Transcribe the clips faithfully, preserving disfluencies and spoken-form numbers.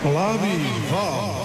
Plavi val.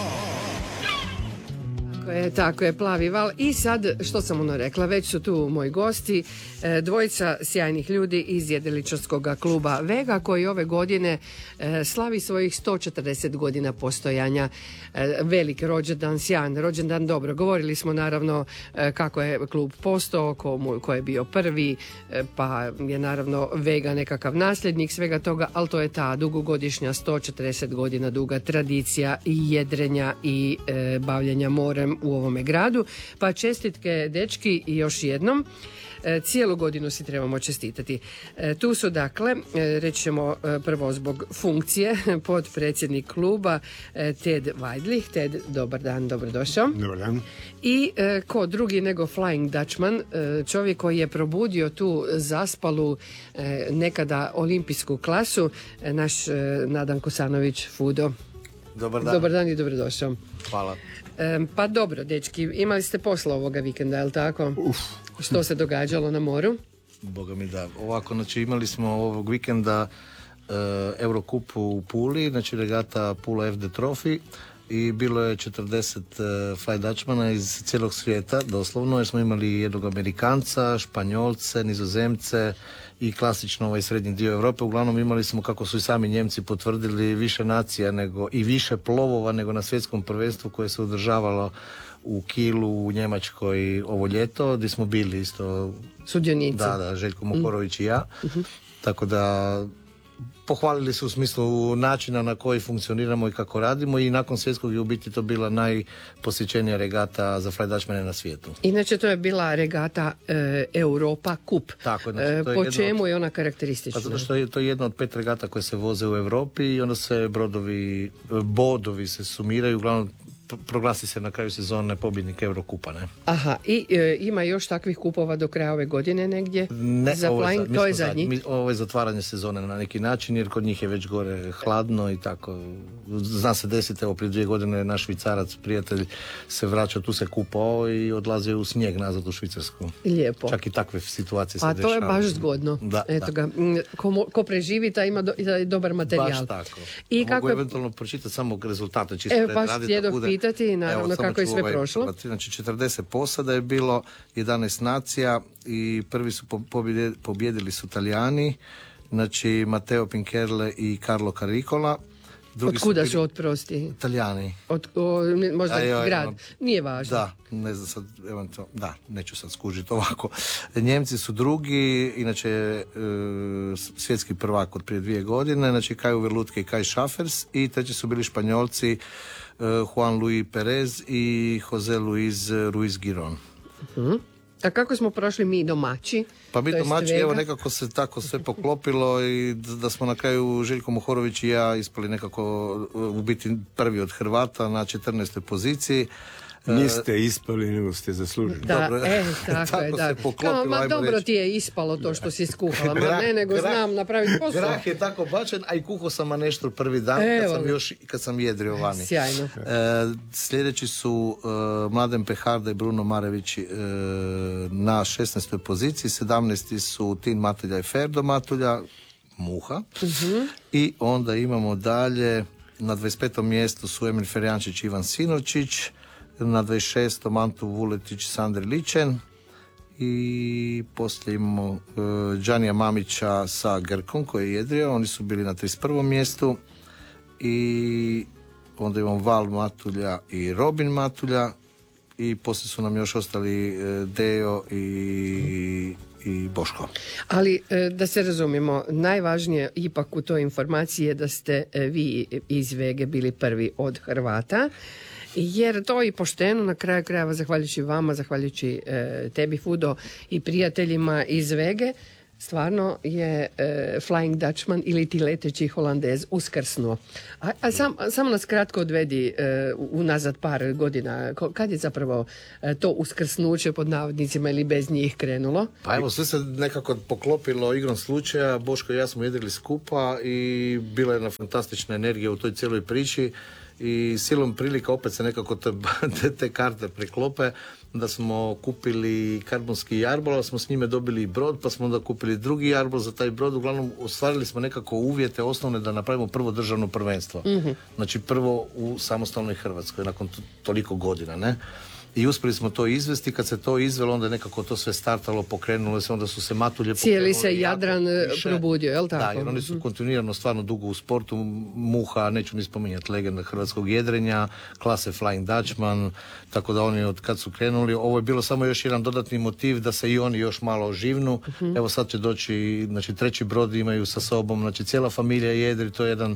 Tako je, tako je, Plavi val. I sad, što sam ono rekla, već su tu moji gosti, e, dvojica sjajnih ljudi iz jedriličarskog kluba Vega, koji ove godine e, slavi svojih sto četrdeset godina postojanja. E, velik rođendan, sjajan rođendan, dobro. Govorili smo naravno e, kako je klub postao, ko, mu, ko je bio prvi, e, pa je naravno Vega nekakav nasljednik svega toga, ali to je ta dugogodišnja sto četrdeset godina duga tradicija i jedrenja i e, bavljenja morem u ovome gradu. Pa čestitke, dečki, i još jednom. E, cijelu godinu si trebamo čestitati. E, tu su dakle, e, reći ćemo e, prvo zbog funkcije, potpredsjednik kluba e, Ted Weidlich. Ted, dobar dan, dobrodošao. Dobar dan. I e, ko drugi nego Flying Dutchman, e, čovjek koji je probudio tu zaspalu e, nekada olimpijsku klasu, e, naš e, Nadan Kosanović, Fudo. Dobar dan. Dobar dan i dobrodošao. Hvala. E, pa dobro, dečki, imali ste posla ovoga vikenda, je li tako? Uf. Što se događalo na moru? Boga mi da. Ovako, znači imali smo ovog vikenda uh, Eurocup u Puli, znači regata Pula F D Trophy, i bilo je četrdeset uh, Fly Dutchmana iz cijelog svijeta, doslovno, jer smo imali jednog Amerikanca, Španjolce, Nizozemce i klasično ovaj srednji dio Europe. Uglavnom imali smo, kako su i sami Njemci potvrdili, više nacija nego i više plovova nego na svjetskom prvenstvu koje se održavalo u Kielu u Njemačkoj ovo ljeto, gdje smo bili isto sudionici. Da, da, Željko Mokorović mm. i ja. Uh-huh. Tako da pohvalili su u smislu načina na koji funkcioniramo i kako radimo, i nakon svjetskog je u biti to bila najposjećenija regata za Fly Dutchmane na svijetu. Inače to je bila regata e, Europa Cup. Tako, znači, e, to je po jedno čemu od, je ona karakteristična? Pa zato što je to jedna od pet regata koje se voze u Europi i onda se brodovi, bodovi se sumiraju, uglavnom proglasi se na kraju sezone pobjednik Eurokupa, ne? Aha, i e, ima još takvih kupova do kraja ove godine negdje? Ne, za ovo je, flying, za, to je zadnji? Mi, ovo je zatvaranje sezone na neki način, jer kod njih je već gore hladno i tako. Zna se desiti, evo prije dvije godine naš Švicarac, prijatelj, se vraća, tu se kupao i odlazi u snijeg nazad u Švicarsku. Lijepo. Čak i takve situacije se A dešavaju. to je baš zgodno. Da, Eto da. ga, ko, ko preživi, taj ima do, taj dobar materijal. Baš tako. I Mogu kako je... eventualno pročitati samo rezultate, čisto Evo, pred baš raditi, htjedoh bude... pitati, naravno, Evo, kako je sve ovaj, prošlo. Znači četrdeset posada je bilo, jedanaest nacija, i prvi su pobjedili, pobjedili su Italijani, znači Matteo Pincherle i Carlo Caricola. Od kuda su, otprosti? Italijani. Od, o, možda A, jo, grad, no, nije važno. Da, ne znam sad, eventualno, da, neću sad skužiti ovako. Njemci su drugi, inače e, svjetski prvak od prije dvije godine, znači Kaju Verlutke i Kai Schaffers, i treći su bili Španjolci e, Juan Luis Perez i Jose Luis Ruiz Giron. Uh-huh. A kako smo prošli mi domaći? Pa mi domaći, evo, nekako se tako sve poklopilo i da smo na kraju Željko Mohorović i ja ispali nekako u biti prvi od Hrvata na četrnaestoj poziciji. Niste ispali, nego ste zaslužili. Da, dobro, e, tako, tako je, da. se poklopilo, Kao, ma dobro reći. ti je ispalo to što si skuhala, ma Grah, ne, nego grah, znam napraviti posao. Grah je tako bačen, a i kuhao sam nešto prvi dan, Evo. kad sam još, kad sam jedrio vani. Sjajno. E, sljedeći su e, Mladen Peharda i Bruno Marević e, na šesnaestoj poziciji, sedamnaesti su Tin Matulja i Ferdo Matulja, Muha, uh-huh. I onda imamo dalje, na dvadeset petom mjestu su Emil Ferjančić i Ivan Sinovčić, na dvadeset šestom Antu Vuletić, Sandri Ličen, i poslije imamo uh, Đanija Mamića sa Grkom koji je jedrio, oni su bili na trideset prvom mjestu, i onda imamo Val Matulja i Robin Matulja, i poslije su nam još ostali uh, Deo i i Boško. Ali da se razumijemo, najvažnije ipak u toj informaciji je da ste vi iz Vege bili prvi od Hrvata, jer to i pošteno, na kraju krajeva, zahvaljujući vama, zahvaljujući e, tebi, Fudo, i prijateljima iz Vege, stvarno je e, Flying Dutchman ili ti leteći Holandez uskrsnuo. A, a sam, samo nas kratko odvedi e, unazad par godina. Ko, kad je zapravo e, to uskrsnuće pod navodnicima ili bez njih krenulo? Pa evo, sve se nekako poklopilo igrom slučaja. Boško i ja smo jedili skupa i bila je jedna fantastična energija u toj cijeloj priči. i silom prilika opet se nekako te, te, te karte preklope, da smo kupili karbonski jarbol, ali smo s njime dobili i brod, pa smo onda kupili drugi jarbol za taj brod. Uglavnom, ostvarili smo nekako uvjete osnovne da napravimo prvo državno prvenstvo. Mm-hmm. Znači prvo u samostalnoj Hrvatskoj, nakon to, toliko godina, ne? I uspjeli smo to izvesti. Kad se to izvelo, onda je nekako to sve startalo, pokrenulo se, onda su se matulje pokrenuli. Cijeli se Jadran probudio, je li tako? Da, jer oni su kontinuirano stvarno dugo u sportu. Muha, neću ni spominjati, legenda hrvatskog jedrenja, klase Flying Dutchman, tako da oni od kad su krenuli, ovo je bilo samo još jedan dodatni motiv da se i oni još malo oživnu. Uh-huh. Evo sad će doći, znači treći brod imaju sa sobom, znači cijela familija jedri, to je jedan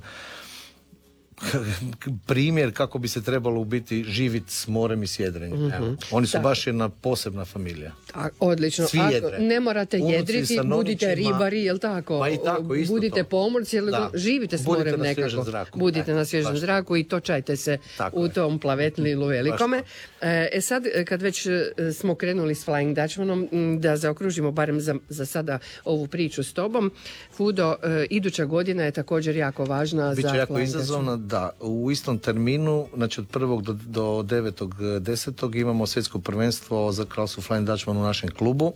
primjer kako bi se trebalo u biti živjeti s morem i s jedrenjem. Mm-hmm. Oni su da. baš jedna posebna familija. A, odlično. Svi jedre. Ne morate Unuci jedriti, budite ribari, jel tako? Pa i tako, isto budite to. pomorci, jel da. živite s budite morem na nekako. Zraku. Budite e, na svježem zraku i točajte se tako u je. tom plavetlilu velikome. E sad, kad već smo krenuli s Flying Dutchmanom, da zaokružimo barem za, za sada ovu priču s tobom, Fudo, e, iduća godina je također jako važna. Biće za jako Flying izazovna, da. U istom terminu, znači od prvog do, do devetog desetog imamo svjetsko prvenstvo za klasu Flying Dutchman u našem klubu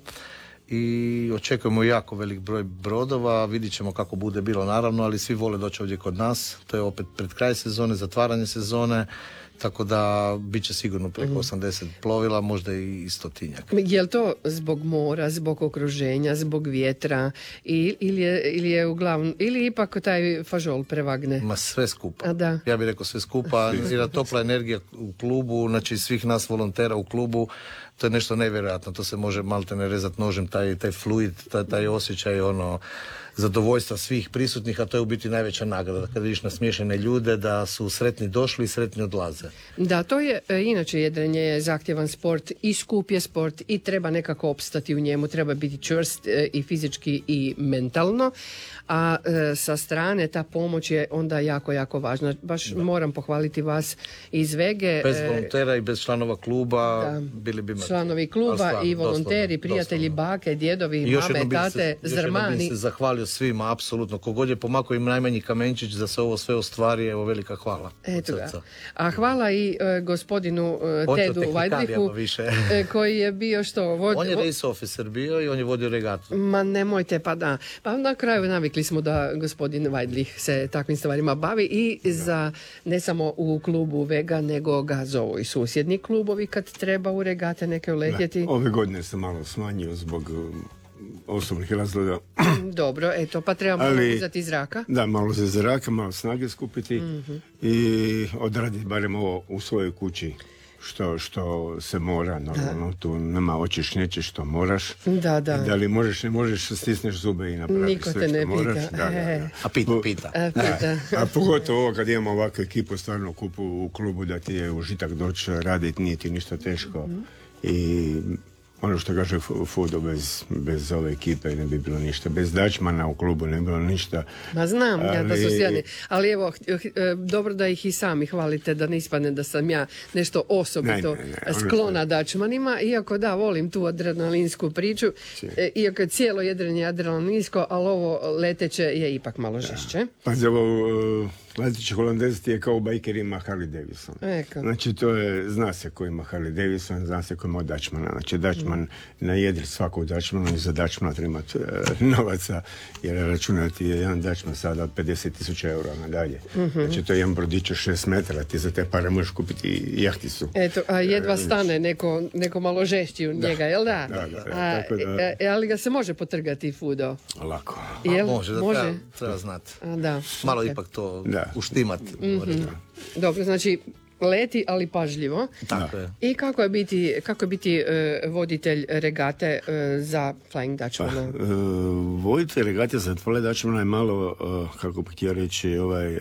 i očekujemo jako velik broj brodova, vidit ćemo kako bude bilo naravno, ali svi vole doći ovdje kod nas, to je opet pred kraj sezone, zatvaranje sezone, tako da bit će sigurno preko mm. osamdeset plovila, možda i stotinjak. Je li to zbog mora, zbog okruženja, zbog vjetra ili, ili, je, ili je uglavnom, ili ipak taj fažol prevagne? Ma sve skupa. A da. Ja bih rekao sve skupa. Jer topla energija u klubu, znači svih nas volontera u klubu, to je nešto nevjerojatno. To se može malte ne rezati nožem, taj, taj fluid, taj, taj osjećaj, ono, zadovoljstva svih prisutnih, a to je u biti najveća nagrada. Kad vidiš nasmiješene ljude da su sretni došli i sretni odlaze. Da, to je, inače jedrenje je zahtjevan sport i skup je sport i treba nekako opstati u njemu, treba biti čvrst i fizički i mentalno, a e, sa strane ta pomoć je onda jako, jako važna. Baš da. Moram pohvaliti vas iz Vege. Bez volontera i bez članova kluba da. Bili bi mrtvi. Članovi kluba stvarno, i volonteri, doslovno, prijatelji, doslovno. Bake, djedovi, mame, tate, se, zrmani. Još se zahvalio svima, apsolutno. Kogod je pomakao im najmanji kamenčić da se ovo sve ostvari, evo velika hvala. Eto ga. A hvala i e, gospodinu e, Tedu Vajdlihu, e, koji je bio što? Vod, on je race officer bio i on je vodio regatu. Ma nemojte, pa da. Pa na kraju navikli smo da gospodin Vajdlih se takvim stvarima bavi i za, ne samo u klubu Vega, nego ga zovu i susjedni klubovi kad treba u regate neke uletjeti. Da, ove godine sam malo smanjio zbog osobnih razloga. Dobro, eto, pa treba malo ali, uzeti zraka. Da, malo za zraka, malo snage skupiti mm-hmm. i odraditi barem ovo u svojoj kući. Što, što se mora, normalno, da. Tu nema oćeš, nećeš, što moraš. Da, da. Da li možeš, ne možeš, stisneš zube i napraviš Niko sve te što ne moraš. pita. Da, da, da. A pita, pita. A, pita. A, a pogotovo ovo kad imamo ovakvu ekipu, stvarno kupu u klubu da ti je užitak doći raditi, nije ti ništa teško. Mm-hmm. I ono što kaže Fudo, bez, bez ove ekipe ne bi bilo ništa. Bez Dutchmana u klubu ne bi bilo ništa. Ma znam, ali... ja da su sjajni. Ali evo, dobro da ih i sami hvalite, da ne ispadne da sam ja nešto osobito ne, ne, ne, sklona Dutchmanima, iako da, volim tu adrenalinsku priču, e, iako je cijelo jedrenje adrenalinsko, ali ovo leteće je ipak malo žešće. Pa za ovo... Uh... Leteći holandez ti je kao u bajkerima Harley Davidson. Eko. Znači to je, zna se ko ima Harley Davidson, zna se ko ima Dutchmana. Znači Dutchman mm. na jedri svakog Dutchmana i za Dutchmana treba imati e, novaca, jer računati je jedan Dutchman sada pedeset tisuća eura nadalje. Mm-hmm. Znači to je jedan brodić od šest metara, ti za te pare možeš kupiti i jahticu. Eto, a jedva stane neko, neko malo žešći u njega, da. Jel da? Da, da, da, a, tako da. E, ali ga se može potrgati, Fudo? Lako. Jel? A, može, da može? Treba, treba znati. A, da. Malo okay. ipak to... Da. uštimat. Mm-hmm. Dobro, znači leti, ali pažljivo. Tako je. I kako je biti, kako je biti uh, voditelj regate uh, za Flying Dutchmana? Pa, uh, voditelj regate za Flying Dutchmana je malo, uh, kako bih htio reći, ovaj, uh,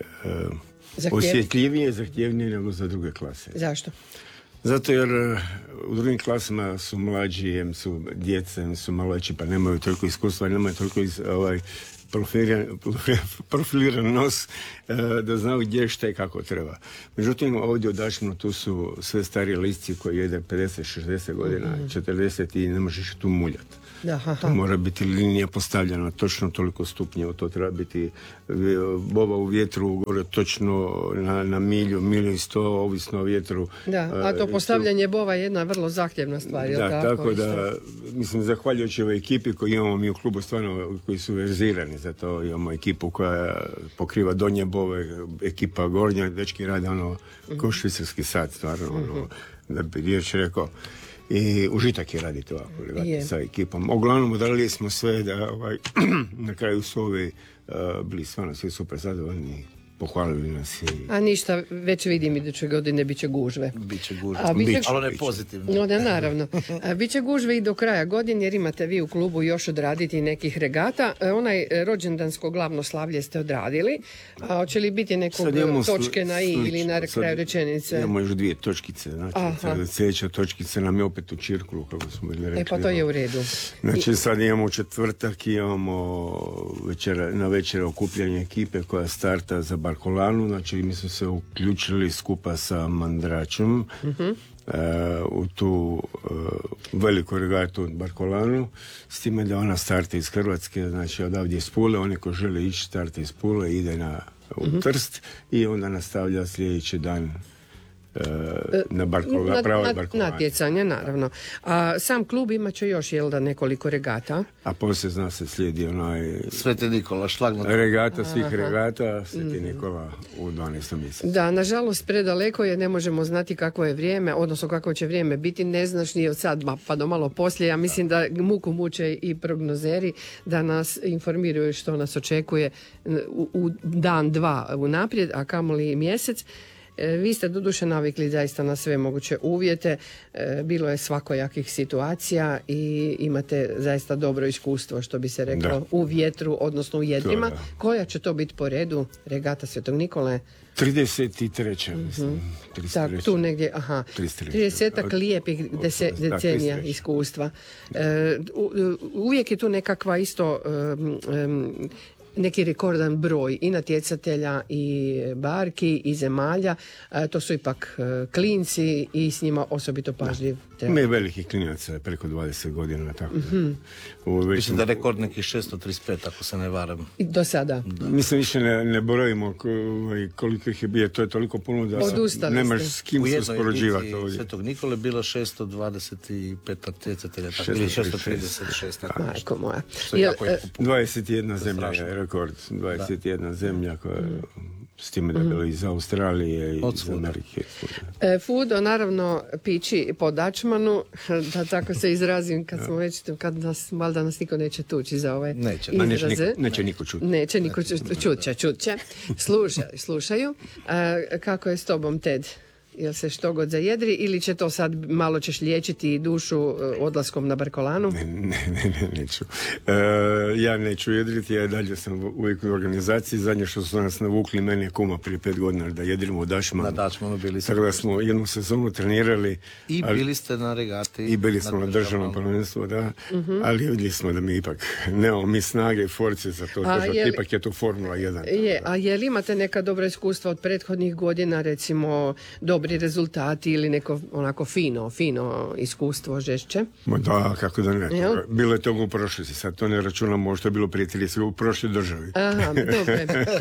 osjetljivije, zahtjevnije nego za druge klase. Zašto? Zato jer uh, u drugim klasama su mlađi, em su djece, em su malo veći, pa nemaju toliko iskustva, nemaju toliko iz, ovaj, profiliran, profiliran nos, da znaju gdje šta i kako treba. Međutim, ovdje u Dačmanu tu su sve stariji lisci koji jede pedeset šezdeset godina, mm-hmm. četrdeset i ne možeš tu muljati. To mora biti linija postavljena točno toliko stupnjeva, to treba biti boba u vjetru gore točno na, na milju, milju i sto, ovisno o vjetru. Da, a to postavljanje bova je jedna vrlo zahtjevna stvar, je li da, tako? tako da, mislim, zahvaljujući ovoj ekipi koju imamo mi u klubu, stvarno, koji su verzirani za to, imamo ekipu koja pokriva donje bove, ekipa gornja, dečki rade ono, mm-hmm. ko švicarski sat, stvarno, mm-hmm. ono, da bi riječ rekao. I užitak je raditi ovako je. Sa ekipom. Uglavnom odradili smo sve da ovaj, na kraju su ovi uh, bili stvarno svi super zadovoljni, pohvalili nas i... A ništa, već vidim iduće godine bit će gužve. Biće gužve, A biće... ali ono je pozitivno. No, da, naravno. A, biće gužve i do kraja godine jer imate vi u klubu još odraditi nekih regata. E, onaj rođendansko glavno slavlje ste odradili. A hoće li biti nekog točke na i ili na kraju rečenice? Imamo još dvije točkice. Znači, sljedeća točkica nam je opet u Čirkulu, kako smo bili rekli. E pa to je u redu. Znači I... sad imamo četvrtak, imamo večera, na večer okupljanje ekipe koja starta za Barkolanu, znači mi smo se uključili skupa sa Mandračom mm-hmm. uh, u tu uh, veliku regatu Barkolanu, s time da ona starta iz Hrvatske, znači odavdje iz Pule, oni ko žele ići starta iz Pule, ide na, u mm-hmm. Trst i onda nastavlja sljedeći dan na Barkola, pravoj Barkolani. Natjecanje, naravno. A sam klub imat će još, jel da, nekoliko regata? A poslije zna se slijedi onaj... Sveti Nikola, šlagno. Regata svih Aha. regata, Sveti mm. Nikola u dvanaestom mjesecu. Da, nažalost, predaleko je, ne možemo znati kakvo je vrijeme, odnosno kakvo će vrijeme biti, ne znaš ni od sad pa do malo poslije. Ja mislim da muku muče i prognozeri da nas informiraju što nas očekuje u, u dan, dva unaprijed, a kamoli i mjesec. Vi ste doduše navikli zaista na sve moguće uvjete, bilo je svakojakih situacija i imate zaista dobro iskustvo, što bi se reklo, da. U vjetru, odnosno u jedrima. To, koja će to biti po redu? Regata Svetog Nikole? trideset treća mislim. Tak, tu negdje, aha. tridesetak lijepih dese, decenija iskustva. E, u, uvijek je tu nekakva isto... Um, um, neki rekordan broj i natjecatelja i barki i zemalja, e, to su ipak e, klinci i s njima osobito pažljiv. Ima je velikih klinaca, preko dvadeset godina, tako mm-hmm. da. Mislim da je rekord neki šesto trideset pet, ako se ne varam. I do sada. Da. Mislim, više ne, ne brojimo koliko ih je bio, to je toliko puno da Odustali nemaš s kim se uspoređivati ovdje. Svetog Nikole bilo šesto dvadeset pet natjecatelja, tako ili šesto trideset šest. Majko moja. Jel, dvadeset jedna zemlja je rekord, dvadeset jedna da. Zemlja koja... Mm. S time da je bilo iz Australije i iz Amerike. E, Fudo, naravno, pići po Dačmanu, da tako se izrazim, kad smo već, kad nas, valjda nas niko neće tući za ove neće. izraze. Neće, neće niko čuti. Neće niko čuti, čut će, čut će. Slušaj, slušaju. E, kako je s tobom, Ted? Jel se što god zajedri ili će to sad malo ćeš liječiti dušu odlaskom na Barkolanu? Ne, ne, ne, ne neću. E, ja neću jedriti, ja dalje sam uvijek u organizaciji. Zadnje što su nas navukli, meni je kuma prije pet godina da jedrimo u Dačmanu. Na Dačmanu bili smo. Tako da smo jednu sezonu trenirali. I ali, bili ste na regati. I bili smo na državnom prvenstvu, da. Uh-huh. Ali vidjeli smo da mi ipak nemamo mi snage i force za to. Je li, ipak je to Formula jedan. Je, a je li imate neka dobra iskustva od prethodnih godina, recimo dobri rezultati ili neko onako fino, fino iskustvo žešće? Ma da, kako da ne. Jel? Bilo je toga u prošlosti, sad to ne računamo što je bilo prije trideset u prošloj državi. Aha, dobro.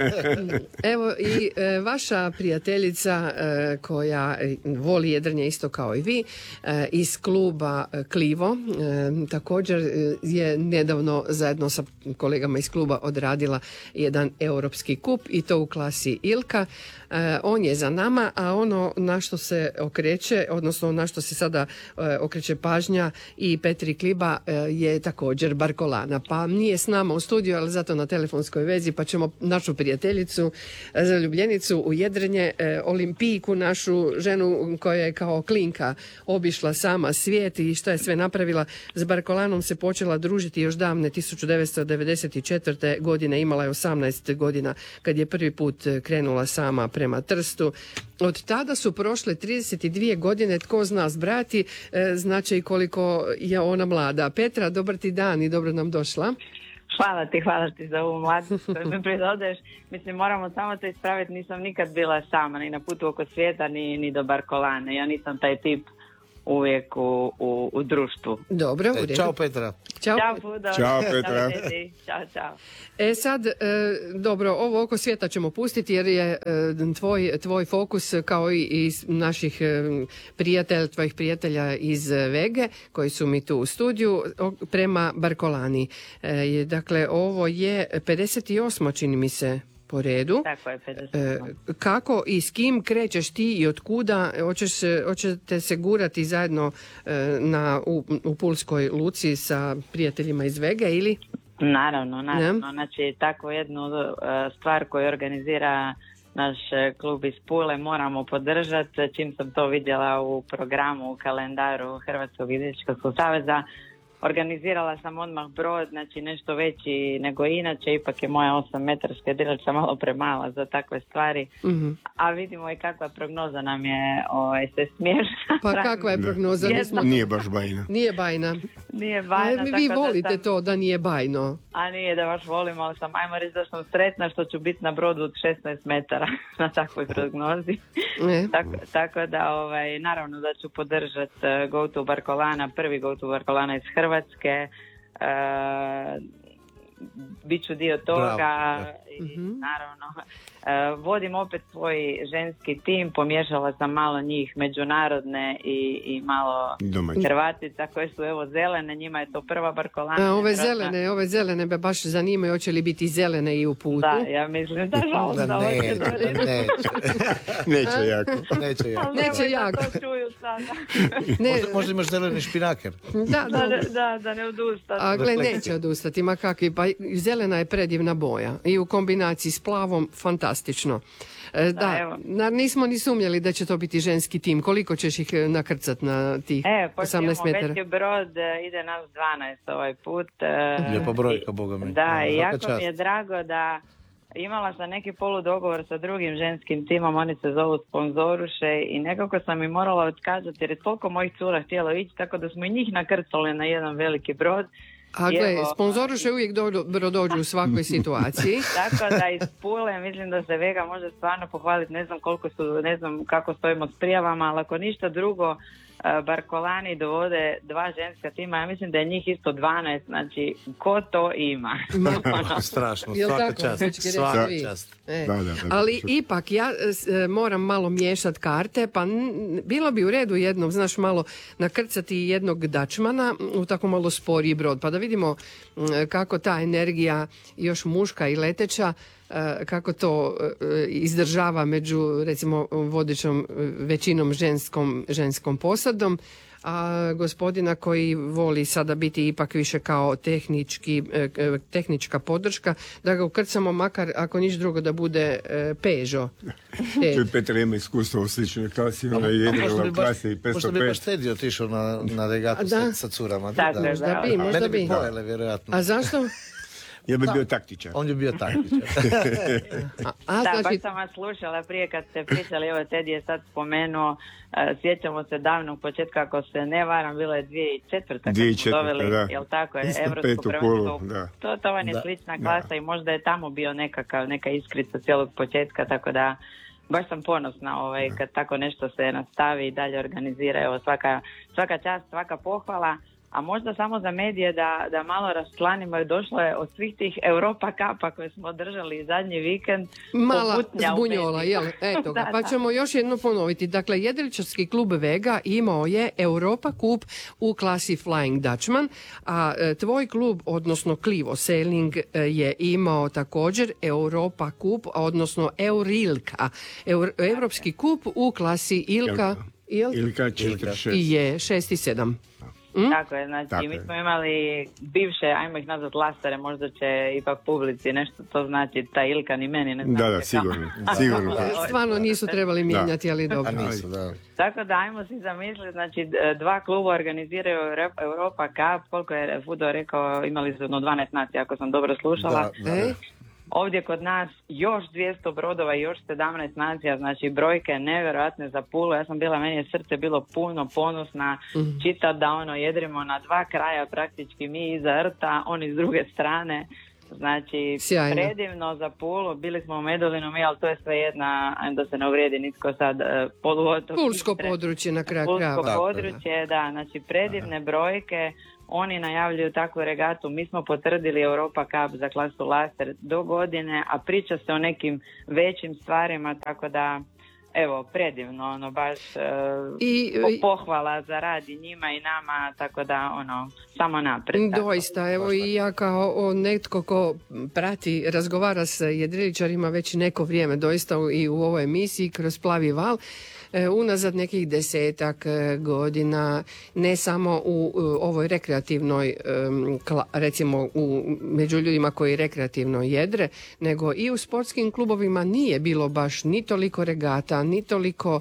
Evo i e, vaša prijateljica e, koja voli jedrnje isto kao i vi, e, iz kluba Klivo, e, također je nedavno zajedno sa kolegama iz kluba odradila jedan europski kup i to u klasi Ilka. E, on je za nama, a ono na što se okreće, odnosno na što se sada e, okreće pažnja i Petri Kliba e, je također Barkolana. Pa nije s nama u studiju, ali zato na telefonskoj vezi, pa ćemo našu prijateljicu, e, zaljubljenicu u jedrenje, e, olimpijku, našu ženu koja je kao klinka obišla sama svijet i šta je sve napravila. S Barkolanom se počela družiti još davne tisuću devetsto devedeset četvrte. godine, imala je osamnaest godina kad je prvi put krenula sama prema Trstu. Od tada su prošle trideset dvije godine, tko zna zbrati, e, znači koliko je ona mlada. Petra, dobar ti dan i dobro nam došla. Hvala ti, hvala ti za ovu mladost koju mi pridodaješ. Mislim, moramo samo to ispraviti, nisam nikad bila sama, ni na putu oko svijeta, ni, ni do Barkolane. Ja nisam taj tip uvijek u, u, u društvu. Dobro, u E, redu. čao Petra. Ćao. Ćao, Fudo. Ćao, Petra. Tedi. Ćao, čao. E sad, e, dobro, ovo oko svijeta ćemo pustiti jer je e, tvoj, tvoj fokus kao i iz naših e, prijatelja, tvojih prijatelja iz Vege koji su mi tu u studiju o, prema Barkolani. E, je, dakle, ovo je pedeset osma čini mi se po redu. Tako je, pedeset. E, kako i s kim krećeš ti i od kuda? Hoćeš, hoćete se gurati zajedno e, na, u, u Pulskoj luci sa prijateljima iz Vege ili? Naravno, naravno. Ne? Znači, takvu jednu uh, stvar koju organizira naš uh, klub iz Pule moramo podržati. Čim sam to vidjela u programu, u kalendaru Hrvatskog jedriličarskog saveza, organizirala sam odmah brod, znači nešto veći nego inače, ipak je moja osam metarska jedrilica malo premala za takve stvari, Mm-hmm. a vidimo i kakva prognoza nam je ovaj, se smješta. Pa kakva je prognoza? Jedna. Nismo- Nije baš bajna. Nije bajna. Nije A, bajna, vi tako volite da sam, to da nije bajno. a nije da baš volim, ali sam, ajmo reći da sam sretna što ću biti na brodu od šesnaest metara na takvoj prognozi. Ne? Tako, tako da, ovaj, naravno da ću podržati uh, Go to Barkolana, prvi Go to Barkolana iz Hrvatske. Uh, bit ću dio toga. Bravo. I, Mhm. naravno. Uh, vodim opet svoj ženski tim, pomiješala sam malo njih međunarodne i, i malo Domaći. Hrvatica koje su evo zelene, njima je to prva Barkolana. A, ove Vjerojatno- zelene, ove zelene me baš zanimaju, hoće li biti zelene i u putu? Da, ja mislim da žal Da da neće, hoće da reći. neće, Neće jako. neće ja. Ali Neće nemoj da jako. to čuju sada. Ne, Možda, možda imaš zeleni špinaker. da, Da, da. ne- da, da ne odustanu. A gle, neće odustati, ma kakvi, pa zelena je predivna boja i u kombinaciji s plavom fantastično. E, Da, evo. na, nismo ni sumnjali da će to biti ženski tim. Koliko ćeš ih e, nakrcat na tih E, pošto osamnaest imamo metara? veći brod, e, ide nas dvanaest ovaj put. e, Lijepa brojka, boga mi. Da, Svaka i jako čast. mi je drago da imala sam neki poludogovor sa drugim ženskim timom, oni se zovu Sponzoruše i nekako sam im morala otkazati jer je toliko mojih cura htjelo ići, tako da smo i njih nakrcali na jedan veliki brod. A I gle, evo, sponzoruše uvijek dobro dođu u svakoj situaciji. Tako da iz Pule mislim da se Vega može stvarno pohvaliti, ne znam koliko su, ne znam kako stojimo s prijavama, ali ako ništa drugo, e, Barkolani dovode dva ženska tima, ja mislim da je njih isto dvanaest, znači ko to ima? Ono, Strašno, Jel svaka tako? čast. Hoćete reći Svaka vi? čast. E, Da, da, da. ali ipak ja s- e, moram malo miješati karte, pa n- bilo bi u redu jednom, znaš, malo nakrcati jednog dačmana u tako malo sporiji brod, pa da vidimo m, kako ta energija još muška i leteća, e, kako to e, izdržava među recimo vodećom e, većinom ženskom, ženskom posadom, a gospodina koji voli sada biti ipak više kao tehnički, e, e, tehnička podrška, da ga ukrcamo makar ako niš drugo da bude e, Peugeot. E, Tu je Petar ima iskustvo u sličnoj klasi, ona je A jedrila možda bi u baš, klasi možda petsto bi baš pet. Teddy otišao na, na regatu Da. sa, sa curama. Da, Tako da. je, Možda bi, možda Mene bi bi. pojele, vjerojatno. A zašto? Ja bi bio taktičar. On je bio taktičar. A, a Da, znači, baš sam vas slušala prije kad ste pričali, evo Teddy je sad spomenuo, e, sjećamo se davnog početka, ako se ne varam, bilo je dvije tisuće četvrta kad dvije tisuće smo četvrta, doveli, da. jel tako je, Isto Evropsko petu prvenstvo. kolu, da. To, to vam je Da. slična klasa i možda je tamo bio nekakav, neka iskrica cijelog početka, tako da baš sam ponosna ovaj, kad tako nešto se nastavi i dalje organizira, evo svaka, svaka čast, svaka pohvala. A možda samo za medije da, da malo raščlanimo, jer došlo je od svih tih Europa Kapa koje smo održali zadnji vikend. mala pobutnja u zbunjola, medijima. jel? Eto ga. Da, Pa da. ćemo još jedno ponoviti. Dakle, jedriličarski klub Vega imao je Europa Kup u klasi Flying Dutchman, a e, tvoj klub, odnosno Clivo Sailing, e, je imao također Europa Kup, odnosno Eurilka. Eur, Europski kup u klasi Ilka. Il, Ilka četiri šest. i je šest i sedam. Tako je, znači Tako mi je. smo imali bivše, ajmo ih nazvat lastare, možda će ipak publici nešto to znači, ta Ilka ni meni ne znam. Da, da, kako. sigurno. Sigurno. Stvarno nisu trebali mijenjati, ali A dobro. nisu, da. Tako da ajmo si zamisliti, znači d- dva kluba organiziraju Euro- Europa Cup, koliko je Fudo rekao, imali su jedno dvanaest nacija, ako sam dobro slušala. Da, da. E? Ovdje kod nas još dvjesto brodova i još sedamnaest nacija, znači brojke nevjerojatne za Pulu. Ja sam bila, meni je srce bilo puno ponosna mm. čitati da ono jedrimo na dva kraja, praktički mi iza rta, oni s druge strane. Znači, sjajno. Predivno za Pulu, bili smo u Medulinu mi, ali to je sve jedna, da se ne uvrijedi nitko sad, poluotok. Pulsko Istre. Područje na kraju krajeva. Pulsko područje, da, znači predivne Aha. brojke. Oni najavljuju takvu regatu. Mi smo potvrdili Europa Cup za klasu Laser do godine, a priča se o nekim većim stvarima, tako da evo, predivno, ono, baš uh, I, pohvala za rad i njima i nama, tako da, ono, samo naprijed. Doista, evo i ja kao netko ko prati, razgovara s jedriličarima već neko vrijeme, doista i u ovoj emisiji kroz Plavi val, unazad nekih desetak godina, ne samo u, u ovoj rekreativnoj, recimo u, među ljudima koji rekreativno jedre, nego i u sportskim klubovima nije bilo baš ni toliko regata, ni toliko,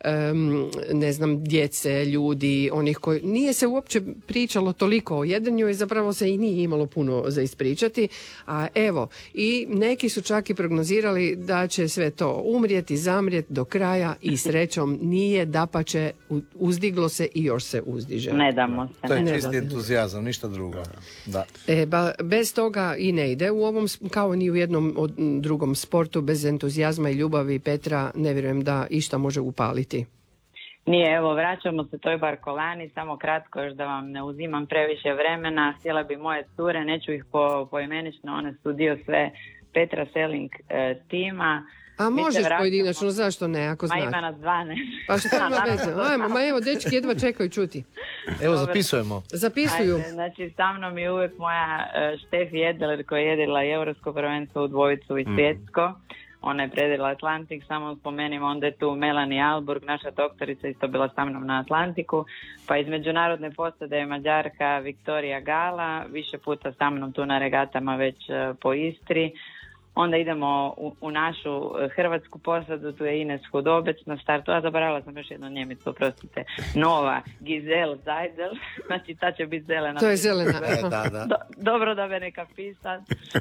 ne znam, djece, ljudi, onih koji, nije se uopće pričalo toliko o jedrenju i zapravo se i nije imalo puno za ispričati, a evo, i neki su čak i prognozirali da će sve to umrijeti, zamrijeti do kraja i srećom nije, dapače, uzdiglo se i još se uzdiže. Ne damo se. To je čisti entuzijazam, ništa drugo. Da. E, ba, bez toga i ne ide. U ovom, kao ni u jednom od, drugom sportu, bez entuzijazma i ljubavi, Petra, ne vjerujem da išta može upaliti. Nije, evo, vraćamo se toj Barkolani, samo kratko još da vam ne uzimam previše vremena. Htjela bi moje cure, neću ih po, poimenično, one su dio sve Petra Selling e, tima. A možeš pojedinačno, zašto ne, ako znaš? Ma ima nas dvanaest. Pa što ima veze? Ajmo, ma evo, dečki jedva čekaju čuti. Evo, zapisujemo. Zapisuju. Ajde, znači, sa mnom je uvijek moja uh, Štefi Jedler koja je jedila i Europsko prvenstvo u dvojicu i svjetsko. Mm. Ona je predila Atlantik, samo spomenimo, onda je tu Melanie Alburg, naša doktorica, isto bila sa mnom na Atlantiku. Pa iz međunarodne posade je Mađarka Viktorija Gala, više puta sa mnom tu na regatama već uh, po Istri. Onda idemo u, u našu hrvatsku posadu, tu je Ines Hudobec na startu, a zaboravila sam još jednu Njemicu, oprostite, Nova Gizel Zajdel, znači ta će biti zelena. To je zelena. E, da, da. Do, dobro da me neka pisat.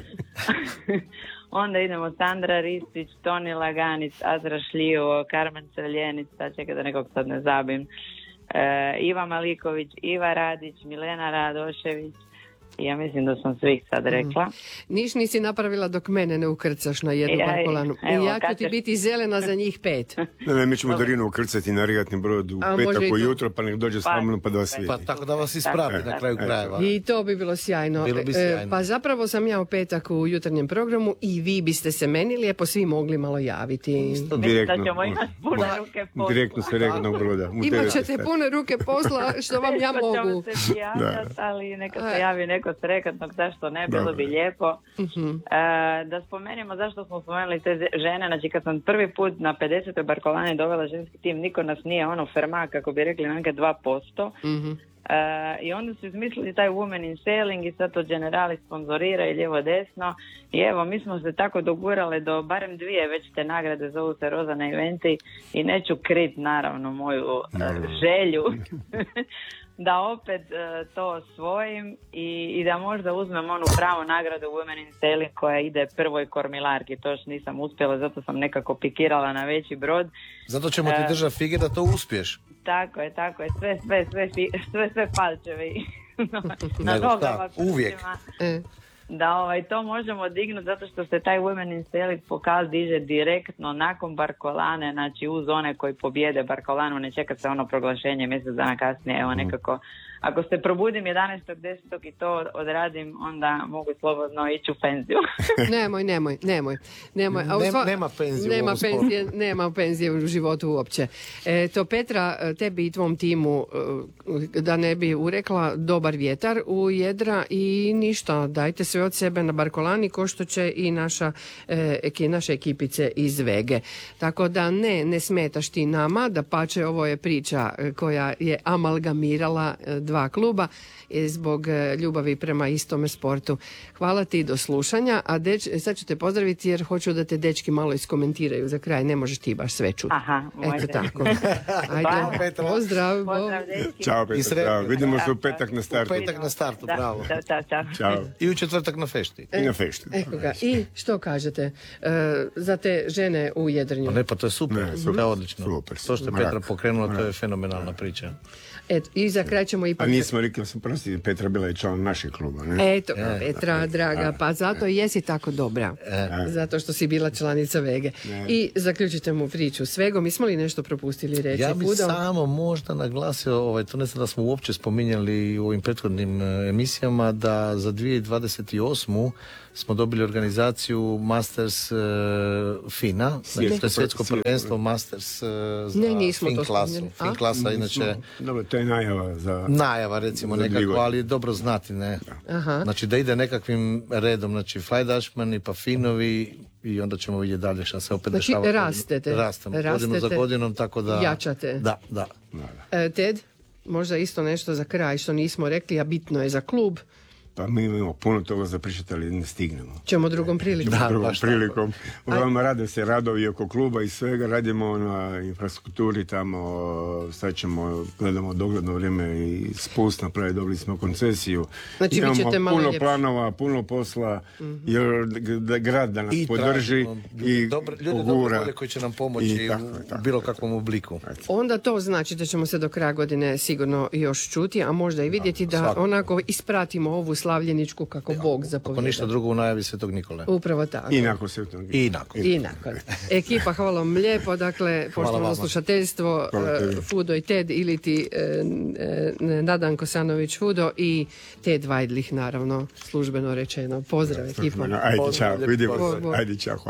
Onda idemo Sandra Ristić, Toni Laganic, Azra Šljivo, Karmen Crljenica, čekaj da nekog sad ne zabim, e, Iva Maliković, Iva Radić, Milena Radošević. Ja mislim da sam svih sad rekla. Mm. Niš nisi napravila dok mene ne ukrcaš na jednu Barkolanu. I ja ću ti biti zelena za njih pet. Ne, ne, mi ćemo Darinu ukrcati na regatni brod u A, petak ujutro, pa nek dođe s namnom pa da vas vidi. Pa tako da vas isprati na kraju krajeva. I to bi bilo sjajno. Bilo bi sjajno. E, pa zapravo sam ja u petak u jutarnjem programu i vi biste se meni lijepo svi mogli malo javiti. Direktno. Da ćemo imati pune ruke posla. Direktno se regatnog broda. Imat ćete pune ruke posla što vam ja mogu. Se pijavljati, ali neka se javi neko srekatnog, zašto ne, bilo Dobre. bi lijepo. Uh-huh. E, da spomenimo zašto smo spomenuli te žene, znači kad sam prvi put na pedesetoj Barkolani dovela ženski tim, niko nas nije ono ferma, kako bi rekli, nanke dva posto. Uh-huh. E, I onda su izmislili taj Women in Sailing i sad to Generali sponzorira i lijevo desno i evo mi smo se tako dogurale do barem dvije već te nagrade, zovu se Rozana eventi i neću krit naravno moju no. uh, želju da opet uh, to osvojim i, i da možda uzmem onu pravu nagradu Women in Sailing koja ide prvoj kormilarki. To još nisam uspjela, zato sam nekako pikirala na veći brod. Zato ćemo ti držati fige da to uspiješ. Tako je, tako je. Sve, sve, sve, sve, sve palčevi na Nego, nogama. Uvijek. Da ovaj, to možemo dignuti zato što se taj Women in Sailing pokaz diže direktno nakon Barkolane, znači uz one koji pobjede Barkolanu, ne čeka se ono proglašenje mjesec dana kasnije, evo nekako. Ako se probudim jedanaestog desetog i to odradim, onda mogu slobodno ići u penziju. nemoj, nemoj, nemoj. nemoj. A sva... Nema penzije nema penzije, nema penzije u životu uopće. E, to Petra, tebi i tvom timu, da ne bi urekla, dobar vjetar u jedra i ništa, dajte sve od sebe na Barkolani, ko što će i naša, e, naše ekipice iz Vege. Tako da ne, ne smetaš ti nama, da pače ovo je priča koja je amalgamirala dva kluba i zbog e, ljubavi prema istome sportu. Hvala ti, do slušanja, a deč, sad ću te pozdraviti jer hoću da te dečki malo iskomentiraju za kraj, ne možeš ti baš sve čuti. Aha, može. Eto tako. Ajde, pozdrav. Pozdrav, dečki. Ćao, Petra, sretno. ćao. Vidimo se u petak na startu. U petak na startu, Da, bravo. Ćao, čao, čao. Ćao. I u četvrtak na fešti. I na fešti. Evo ga. I što kažete e, za te žene u Jedrenju? Pa ne, pa to je super, Ne, super. to je odlično. Super, To što je mrak. Petra pokrenula, to je fenomenalna priča. Eto, i za kraj ćemo ipak... A nismo rekli, sam prosti, Petra bila je član našeg kluba, ne? Eto, Petra, draga, pa zato i jesi tako dobra. Zato što si bila članica Vege. I zaključite mu priču s Vegom. Ismo li nešto propustili reći? Ja bih Fudo? samo možda naglasio, ovaj, to ne znam da smo uopće spominjali u ovim prethodnim e, emisijama, da za dvije tisuće dvadeset osmu smo dobili organizaciju Masters e, FINA, znači to je svjetsko prvenstvo Masters e, za Ne, nismo fin to klasu. spominjali. Fin A? klasa, inače Dobro, to je najava za... najava recimo Za dvije nekako, godine. ali je dobro znati, ne. Aha. Znači da ide nekakvim redom, znači Fly Dutchmani pa Finovi i onda ćemo vidjeti dalje šta se opet Znači, dešava. rastete. Rastemo, godinu za Rastete. godinom, tako da... Jačate. Da, da. E, Ted, možda isto nešto za kraj što nismo rekli, a bitno je za klub. Pa mi imamo puno toga za pričati, ali ne stignemo. Ćemo drugom prilikom. Da, Drugom baš tako. prilikom. Uglavnom rade se radovi oko kluba i svega, radimo na infrastrukturi tamo, sad ćemo, gledamo dogledno vrijeme i spust napraviti, dobili smo koncesiju. Znači, vi Imamo ćete malo puno ljepše. planova, puno posla, jer da grad da nas I podrži tražimo ljude i dobre, ljude dobre ugura. volje koji će nam pomoći I tako, u tako, bilo tako. kakvom obliku. Onda to znači da ćemo se do kraja godine sigurno još čuti, a možda i vidjeti da svakako. onako ispratimo ovu slavljeničku kako Bog Ako zapovjeda. ništa drugo u najavi Svetog Nikole. Upravo tako. I nakon se I nakon. I nakon. Ekipa, hvala vam lijepo, dakle, poštovano vama. slušateljstvo, Hvala tebi. eh, Fudo i Ted, ili ti eh, eh, Nadan Kosanović Fudo i Ted Vajdlih, naravno, službeno rečeno. Pozdrav ekipa. Ajde, Pozdrav, čao, lijepi vidimo pozdrav. se. Ajde, čao, hvala.